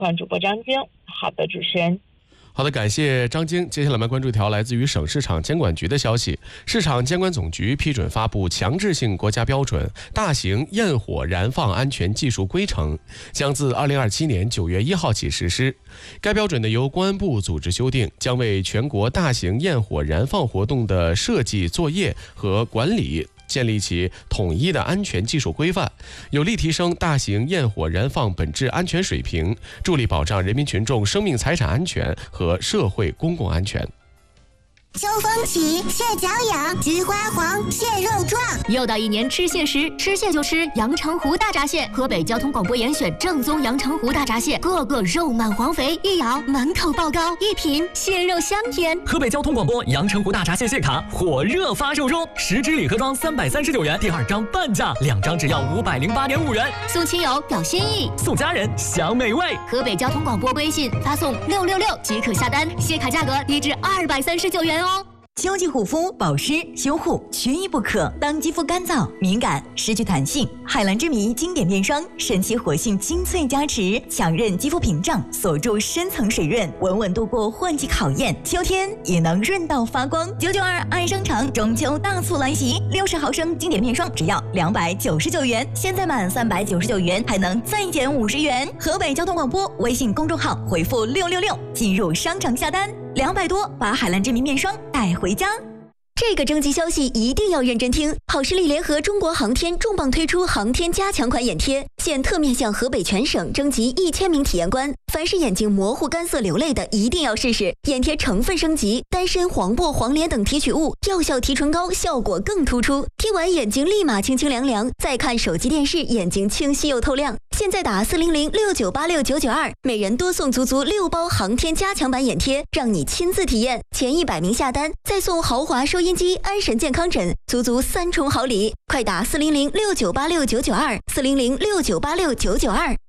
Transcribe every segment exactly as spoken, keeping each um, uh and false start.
关主播张晶。好的，主持人。 好的，感谢张晶。接下来我们关注一条来自于省市场监管局的消息。市场监管总局批准发布强制性国家标准《大型焰火燃放安全技术规程》，将自二零二七年九月一号起实施。该标准呢由公安部组织修订，将为全国大型焰火燃放活动的设计作业和管理建立起统一的安全技术规范，有力提升大型焰火燃放本质安全水平，助力保障人民群众生命财产安全和社会公共安全。 秋风起，蟹脚痒，菊花黄，蟹肉壮。 又到一年吃蟹时，吃蟹就吃阳澄湖大闸蟹。河北交通广播严选正宗阳澄湖大闸蟹，个个肉满黄肥，一咬满口爆膏，一品蟹肉香甜。 河北交通广播阳澄湖大闸蟹蟹卡火热发售中，十支礼盒装三百三十九元，第二张半价，两张只要五百零八点五元。 送亲友表心意， 送家人享美味。 河北交通广播微信发送六六六即可下单，蟹卡价格低至二百三十九元哦。 秋季护肤、保湿、修护缺一不可。当肌肤干燥、敏感、失去弹性，海蓝之谜经典面霜神奇活性精粹加持，强韧肌肤屏障，锁住深层水润，稳稳度过换季考验。秋天也能润到发光。九九二爱商场中秋大促来袭，六十毫升经典面霜只要两百九十九元，现在满三百九十九元还能再减五十元。河北交通广播微信公众号回复六六六进入商场下单。两百多，把海蓝之谜面霜带回家。 这个征集消息一定要认真听。好视力联合中国航天重磅推出航天加强款眼贴，现特面向河北全省征集一千名体验官，凡是眼睛模糊、干涩、流泪的，一定要试试。眼贴成分升级，丹参、黄柏、黄连等提取物，药效提纯高，效果更突出。贴完眼睛立马清清凉凉，再看手机电视，眼睛清晰又透亮。现在打四零零六九八六九九二，每人多送足足六包航天加强版眼贴，让你亲自体验。前一百名下单，再送豪华收音机、安神健康枕，足足三重好礼。快打四零零六九八六九九二，四零零六九八六九九二。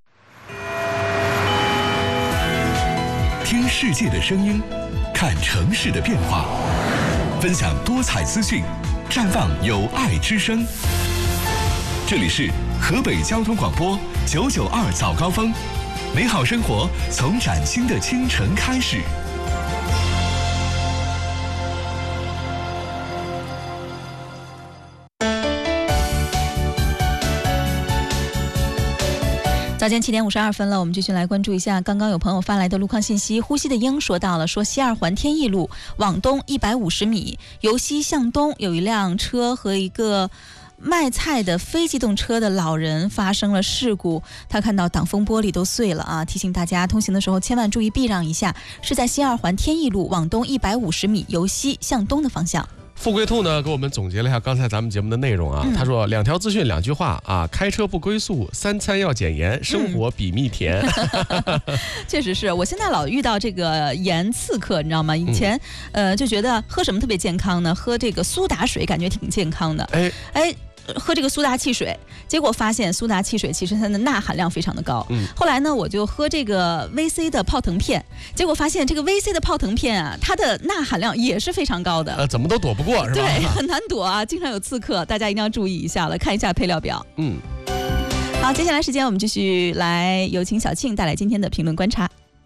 听世界的声音，看城市的变化，分享多彩资讯，绽放有爱之声。这里是河北交通广播九九二早高峰，美好生活从崭新的清晨开始。 早间七点五十二分了，我们继续来关注一下刚刚有朋友发来的路况信息。呼吸的鹰说到了，说西二环天意路往东一百五十米，由西向东有一辆车和一个卖菜的非机动车的老人发生了事故，他看到挡风玻璃都碎了啊！提醒大家通行的时候千万注意避让一下，是在西二环天意路往东一百五十米，由西向东的方向。 富贵兔呢给我们总结了一下刚才咱们节目的内容啊，嗯、他说两条资讯两句话啊，开车不龟速，三餐要减盐，生活比蜜甜。 嗯、确实是我现在老遇到这个盐刺客，你知道吗？以前、嗯、呃就觉得喝什么特别健康呢？喝这个苏打水感觉挺健康的。哎哎。喝这个苏打汽水，结果发现苏打汽水其实它的钠含量非常的高。嗯，后来呢，我就喝这个 V C 的泡腾片，结果发现这个 V C 的泡腾片啊，它的钠含量也是非常高的。 呃，怎么都躲不过是吧？ 对，很难躲啊，经常有刺客，大家一定要注意一下了，看一下配料表。嗯，好，接下来时间我们继续来有请小庆带来今天的评论观察。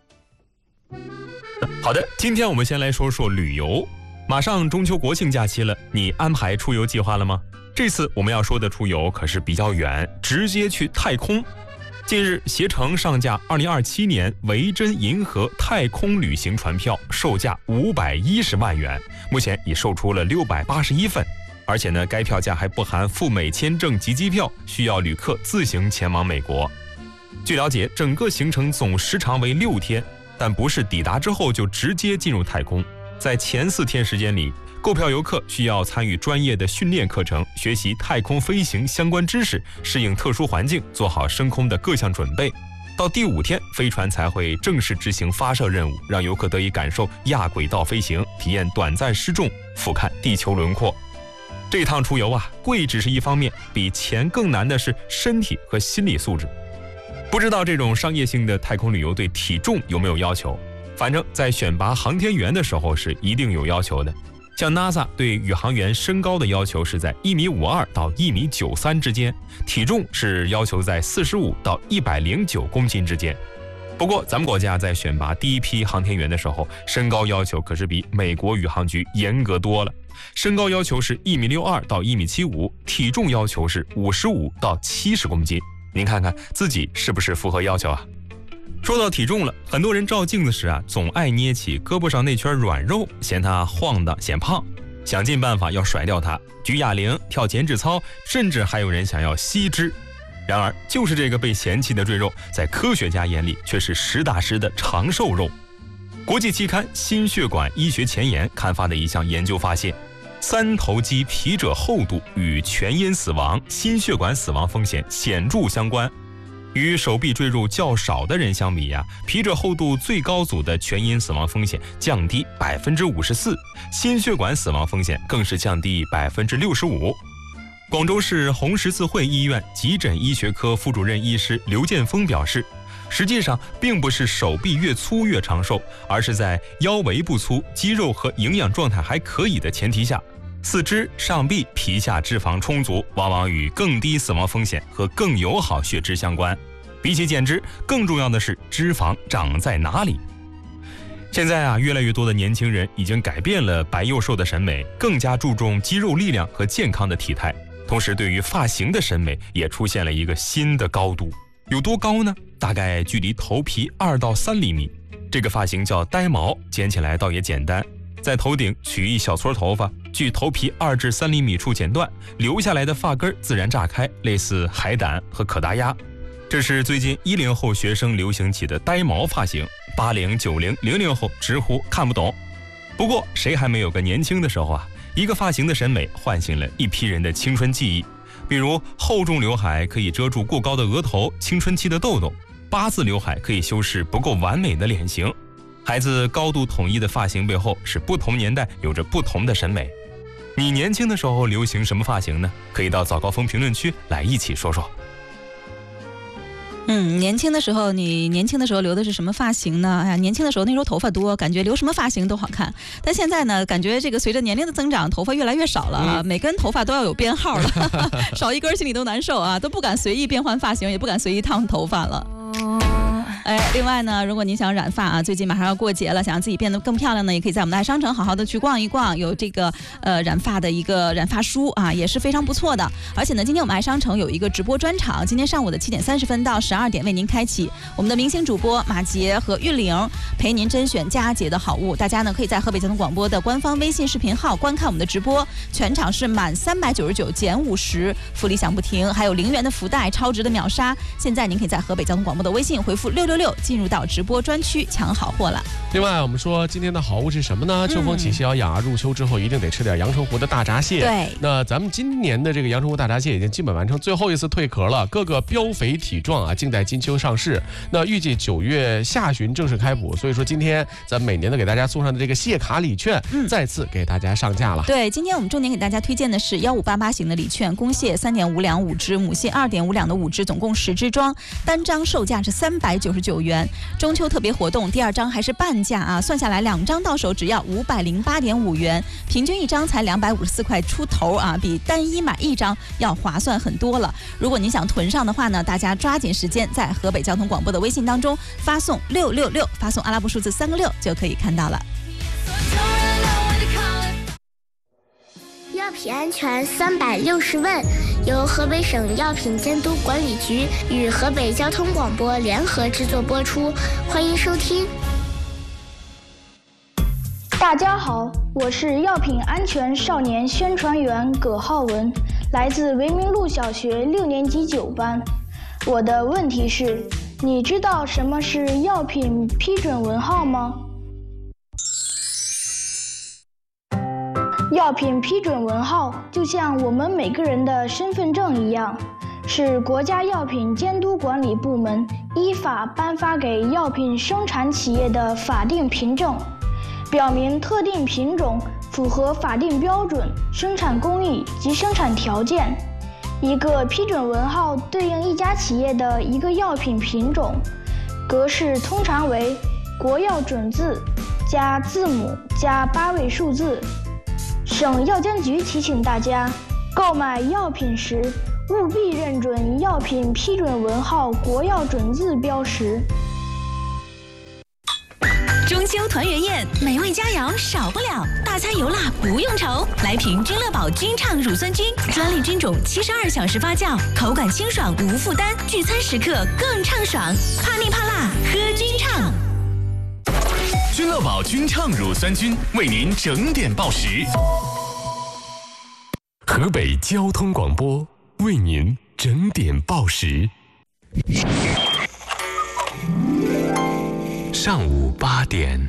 好的，今天我们先来说说旅游。马上中秋国庆假期了，你安排出游计划了吗？这次我们要说的出游可是比较远，直接去太空。近日，携程上架二零二七年维珍银河太空旅行船票，售价五百一十万元，目前已售出了六百八十一份。而且呢，该票价还不含赴美签证及机票，需要旅客自行前往美国。据了解，整个行程总时长为六天，但不是抵达之后就直接进入太空。在前四天时间里，购票游客需要参与专业的训练课程，学习太空飞行相关知识，适应特殊环境，做好升空的各项准备。到第五天，飞船才会正式执行发射任务，让游客得以感受亚轨道飞行，体验短暂失重，俯瞰地球轮廓。这趟出游啊，贵只是一方面，比钱更难的是身体和心理素质。不知道这种商业性的太空旅游对体重有没有要求？反正在选拔航天员的时候是一定有要求的。像 NASA 对宇航员身高的要求是在一米五二到一米九三之间，体重是要求在四十五到一百零九公斤之间。 不过，咱们国家在选拔第一批航天员的时候，身高要求可是比美国宇航局严格多了。身高要求是一米六二到一米七五，体重要求是五十五到七十公斤。您看看自己是不是符合要求啊？说到体重了，很多人照镜子时啊，总爱捏起胳膊上那圈软肉，嫌它晃荡显胖，想尽办法要甩掉它，举哑铃、跳减脂操，甚至还有人想要吸脂。然而，就是这个被嫌弃的赘肉，在科学家眼里却是实打实的长寿肉。国际期刊《心血管医学前沿》刊发的一项研究发现，三头肌皮褶厚度与全因死亡、心血管死亡风险显著相关。与手臂赘肉较少的人相比呀、啊，皮褶厚度最高组的全因死亡风险降低百分之五十四，心血管死亡风险更是降低百分之六十五。广州市红十字会医院急诊医学科副主任医师刘建峰表示，实际上并不是手臂越粗越长寿，而是在腰围不粗、肌肉和营养状态还可以的前提下，四肢、上臂、皮下脂肪充足，往往与更低死亡风险和更友好血脂相关。比起减脂，更重要的是脂肪长在哪里。现在啊，越来越多的年轻人已经改变了白幼瘦的审美，更加注重肌肉力量和健康的体态。同时，对于发型的审美也出现了一个新的高度。有多高呢？大概距离头皮二到三厘米。这个发型叫呆毛，剪起来倒也简单，在头顶取一小撮头发，距头皮二至三厘米处剪断，留下来的发根自然炸开，类似海胆和可达鸭。这是最近一零后学生流行起的呆毛发型，八零、九零、零零后直呼看不懂。不过，谁还没有个年轻的时候啊？一个发型的审美唤醒了一批人的青春记忆，比如厚重刘海可以遮住过高的额头、青春期的痘痘，八字刘海可以修饰不够完美的脸型。孩子高度统一的发型背后，是不同年代有着不同的审美。你年轻的时候流行什么发型呢？可以到早高峰评论区来一起说说。 嗯，年轻的时候，你年轻的时候留的是什么发型呢？哎呀，年轻的时候那时候头发多，感觉留什么发型都好看。但现在呢，感觉这个随着年龄的增长，头发越来越少了啊，嗯、每根头发都要有编号了，少一根心里都难受啊，都不敢随意变换发型，也不敢随意烫头发了。哎，另外呢，如果您想染发啊，最近马上要过节了，想让自己变得更漂亮呢，也可以在我们的爱商城好好的去逛一逛，有这个呃染发的一个染发书啊，也是非常不错的。而且呢，今天我们爱商城有一个直播专场，今天上午的七点三十分到十二点为您开启，我们的明星主播马杰和玉玲陪您甄选佳节的好物，大家呢可以在河北交通广播的官方微信视频号观看我们的直播，全场是满三百九十九减五十，福利享不停，还有零元的福袋，超值的秒杀。现在您可以在河北交通广播的微信回复六六六进入到直播专区抢好货了。 另外，我们说今天的好物是什么呢？秋风起，细咬痒啊！入秋之后一定得吃点阳澄湖的大闸蟹。 对， 那咱们今年的这个阳澄湖大闸蟹已经基本完成最后一次蜕壳了，各个膘肥体壮啊，静待金秋上市。那预计九月下旬正式开捕，所以说今天咱们每年都给大家送上的这个蟹卡礼券，嗯，再次给大家上架了。 对，今天我们重点给大家推荐的是幺五八八型的礼券，公蟹三点五两五只，母蟹二点五两的五只，总共十只装，单张售价是三百九十九元。中秋特别活动，第二张还是半价啊，算下来两张到手只要五百零八点五元，平均一张才两百五十四块出头啊，比单一买一张要划算很多了。如果你想囤上的话呢，大家抓紧时间在河北交通广播的微信当中发送六六六，发送阿拉伯数字三个六就可以看到了。 药品安全三百六十问，由河北省药品监督管理局与河北交通广播联合制作播出，欢迎收听。 大家好，我是药品安全少年宣传员葛浩文，来自维明路小学六年级九班。我的问题是，你知道什么是药品批准文号吗？药品批准文号就像我们每个人的身份证一样，是国家药品监督管理部门依法颁发给药品生产企业的法定凭证，表明特定品种符合法定标准、生产工艺及生产条件。一个批准文号对应一家企业的一个药品品种，格式通常为国药准字加字母加八位数字。省药监局提醒大家，购买药品时务必认准药品批准文号国药准字标识。 中秋团圆宴，美味佳肴少不了，大餐油辣不用愁。来瓶君乐宝君畅乳酸菌，专利菌种，七十二小时发酵，口感清爽无负担，聚餐时刻更畅爽。怕腻怕辣，喝君畅。 君乐宝君畅乳酸菌为您整点报时。河北交通广播为您整点报时。上午八点。